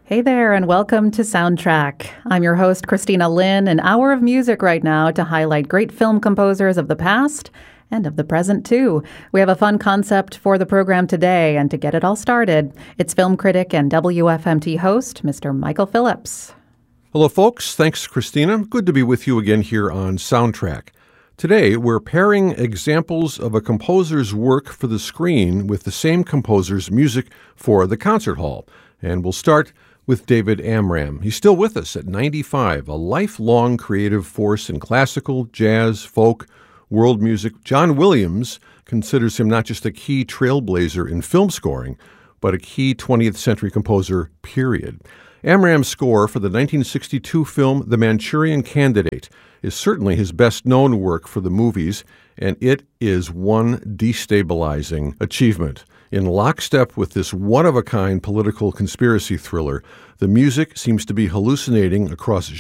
Hey there, and welcome to Soundtrack. I'm your host, Christina Lynn, an hour of music right now to highlight great film composers of the past and of the present, too. We have a fun concept for the program today, and to get it all started, it's film critic and WFMT host, Mr. Michael Phillips. Hello, folks. Thanks, Christina. Good to be with you again here on Soundtrack. Today, we're pairing examples of a composer's work for the screen with the same composer's music for the concert hall. And we'll start with David Amram. He's still with us at 95, a lifelong creative force in classical, jazz, folk, world music. John Williams considers him not just a key trailblazer in film scoring, but a key 20th century composer, period. Amram's score for the 1962 film The Manchurian Candidate is certainly his best-known work for the movies, and it is one destabilizing achievement. In lockstep with this one-of-a-kind political conspiracy thriller, the music seems to be hallucinating across